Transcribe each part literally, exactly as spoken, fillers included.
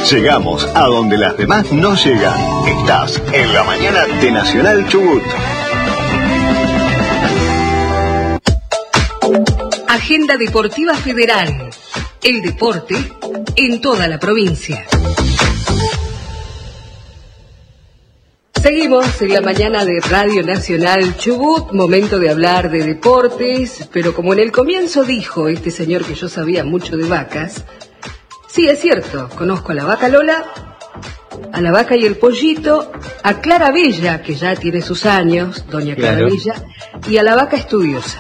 Llegamos a donde las demás no llegan. Estás en la mañana de Nacional Chubut. Agenda Deportiva Federal. El deporte en toda la provincia. Seguimos en la mañana de Radio Nacional Chubut, momento de hablar de deportes, pero como en el comienzo dijo este señor que yo sabía mucho de vacas, sí, es cierto, conozco a la vaca Lola, a la vaca y el pollito, a Clara Bella, que ya tiene sus años, doña Clara Claro. Bella, y a la vaca estudiosa.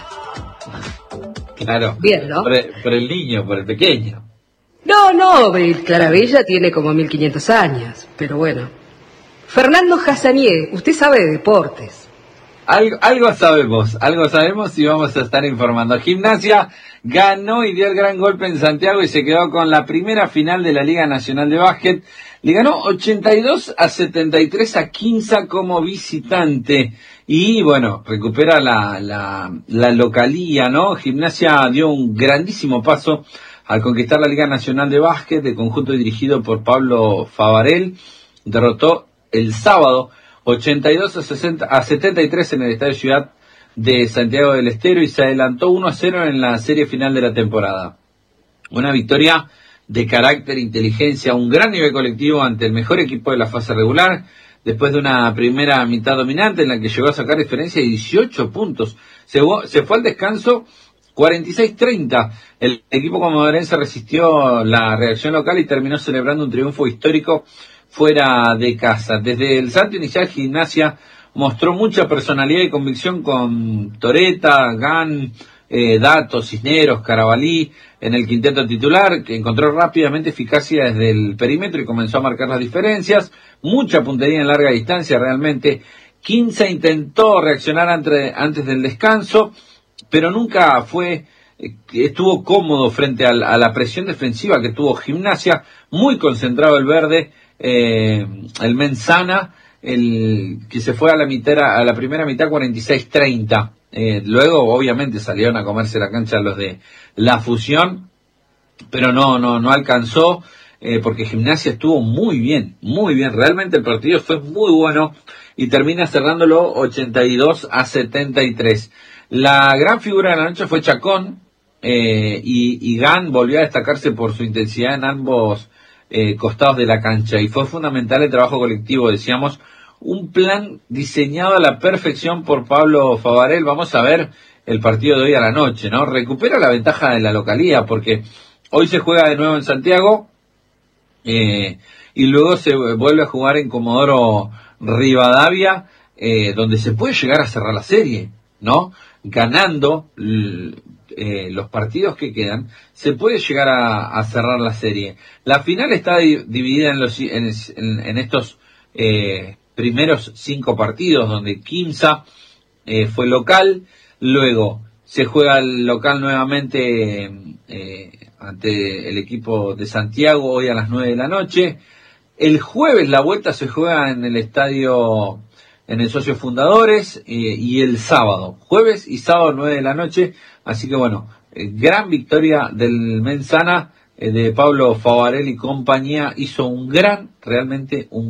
Claro. Bien, ¿no? Por el, por el niño, por el pequeño. No, no, eh, Clara Bella tiene como mil quinientos años, pero bueno. Fernando Hassanié, usted sabe de deportes. Algo, algo sabemos, algo sabemos y vamos a estar informando. Gimnasia ganó y dio el gran golpe en Santiago y se quedó con la primera final de la Liga Nacional de Básquet. Le ganó ochenta y dos a setenta y tres a Quimsa como visitante. Y bueno, recupera la, la, la localía, ¿no? Gimnasia dio un grandísimo paso al conquistar la Liga Nacional de Básquet, de conjunto dirigido por Pablo Favarel. Derrotó el sábado ochenta y dos a setenta y tres en el Estadio Ciudad de Santiago del Estero y se adelantó uno a cero en la serie final de la temporada. Una victoria de carácter, inteligencia, un gran nivel colectivo ante el mejor equipo de la fase regular, después de una primera mitad dominante en la que llegó a sacar diferencia de dieciocho puntos. Se, se fue al descanso cuarenta y seis treinta. El equipo comodorense resistió la reacción local y terminó celebrando un triunfo histórico fuera de casa. Desde el salto inicial, Gimnasia mostró mucha personalidad y convicción con Toreta, Gan, eh, Dato, Cisneros, Carabalí en el quinteto titular, que encontró rápidamente eficacia desde el perímetro y comenzó a marcar las diferencias. Mucha puntería en larga distancia realmente. Quimsa intentó reaccionar antes, antes del descanso, pero nunca fue, eh, estuvo cómodo frente a la, a la presión defensiva que tuvo Gimnasia. Muy concentrado el verde, eh, el Menzana, el que se fue a la mitad, a la primera mitad cuarenta y seis treinta. Eh, luego obviamente salieron a comerse la cancha los de la Fusión, pero no, no, no alcanzó, eh, porque Gimnasia estuvo muy bien, muy bien. Realmente el partido fue muy bueno y termina cerrándolo ochenta y dos a setenta y tres. La gran figura de la noche fue Chacón, eh, y, y Gan volvió a destacarse por su intensidad en ambos eh, costados de la cancha y fue fundamental el trabajo colectivo, decíamos, un plan diseñado a la perfección por Pablo Favarel. Vamos a ver el partido de hoy a la noche, ¿no? Recupera la ventaja de la localía porque hoy se juega de nuevo en Santiago, eh, y luego se vuelve a jugar en Comodoro Rivadavia, eh, donde se puede llegar a cerrar la serie, ¿no? Ganando eh, los partidos que quedan, se puede llegar a, a cerrar la serie. La final está di- dividida en, los, en, en, en estos eh, primeros cinco partidos, donde Quimsa eh, fue local, luego se juega el local nuevamente eh, ante el equipo de Santiago hoy a las nueve de la noche. El jueves la vuelta se juega en el estadio, en el Socios Fundadores, eh, y el sábado, jueves y sábado nueve de la noche. Así que bueno, eh, gran victoria del Menzana, eh, de Pablo Favarel y compañía. Hizo un gran, realmente un